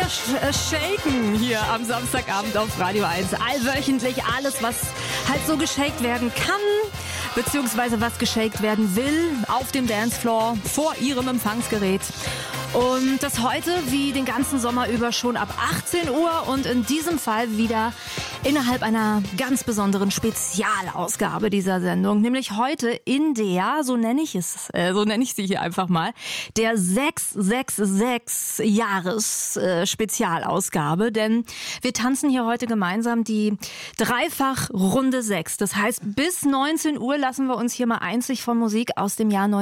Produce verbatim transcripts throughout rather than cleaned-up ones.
sch- äh, shaken hier am Samstagabend auf Radio eins. Allwöchentlich alles, was halt so geshakt werden kann, beziehungsweise was geshakt werden will, auf dem Dancefloor vor ihrem Empfangsgerät. Und das heute, wie den ganzen Sommer über, schon ab achtzehn Uhr und in diesem Fall wieder innerhalb einer ganz besonderen Spezialausgabe dieser Sendung, nämlich heute in der, so nenne ich es, äh, so nenne ich sie hier einfach mal, der sechs sechs sechs Jahres äh, Spezialausgabe, denn wir tanzen hier heute gemeinsam die Dreifach Runde sechs. Das heißt, bis neunzehn Uhr lassen wir uns hier mal einzig von Musik aus dem Jahr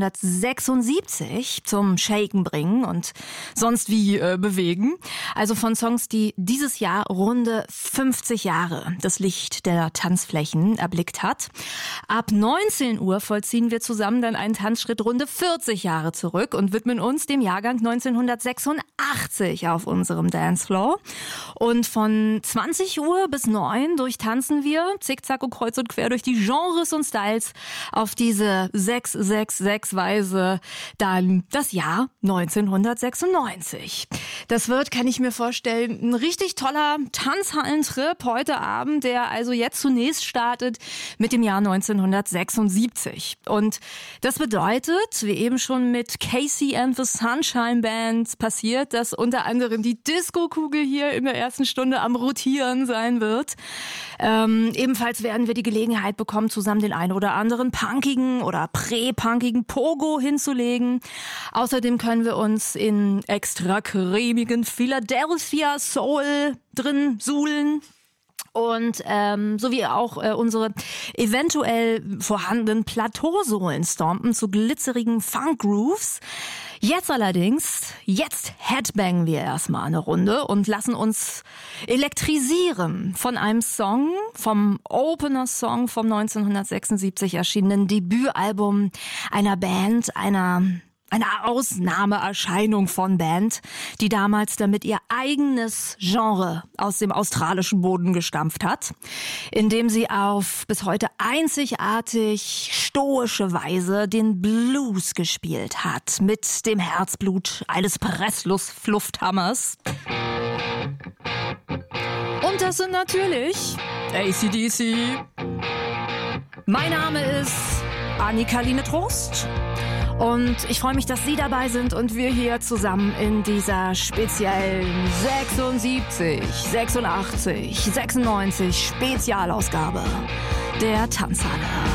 neunzehnhundertsechsundsiebzig zum Shaken bringen und sonst wie äh, bewegen. Also von Songs, die dieses Jahr runde fünfzig Jahre das Licht der Tanzflächen erblickt hat. Ab neunzehn Uhr vollziehen wir zusammen dann einen Tanzschritt runde vierzig Jahre zurück und widmen uns dem Jahrgang neunzehnhundertsechsundachtzig auf unserem Dancefloor. Und von zwanzig Uhr bis neun durchtanzen wir zickzack und kreuz und quer durch die Genres und Styles auf diese sechs sechs sechs Weise dann das Jahr neunzehnhundertsechsundneunzig. Das wird, kann ich mir vorstellen, ein richtig toller Tanzhallentrip heute Abend, der also jetzt zunächst startet mit dem Jahr neunzehnhundertsechsundsiebzig. Und das bedeutet, wie eben schon mit Casey and the Sunshine Band passiert, dass unter anderem die Disco-Kugel hier in der ersten Stunde am Rotieren sein wird. Ähm, ebenfalls werden wir die Gelegenheit bekommen, zusammen den einen oder anderen punkigen oder prä-punkigen Pogo hinzulegen. Außerdem können wir uns in extra cremigen Philadelphia Soul drin suhlen. Und ähm, sowie auch äh, unsere eventuell vorhandenen Plateausohlen stompen zu glitzerigen Funk-Grooves. Jetzt allerdings, jetzt headbangen wir erstmal eine Runde und lassen uns elektrisieren von einem Song, vom Opener-Song vom neunzehnhundertsechsundsiebzig erschienenen Debütalbum einer Band, einer Eine Ausnahmeerscheinung von Band, die damals damit ihr eigenes Genre aus dem australischen Boden gestampft hat, indem sie auf bis heute einzigartig stoische Weise den Blues gespielt hat, mit dem Herzblut eines Presslufthammers. Und das sind natürlich A C D C. Mein Name ist Annika-Line Trost. Und ich freue mich, dass Sie dabei sind und wir hier zusammen in dieser speziellen sechsundsiebzig, sechsundachtzig, sechsundneunzig Spezialausgabe der Tanzhalle.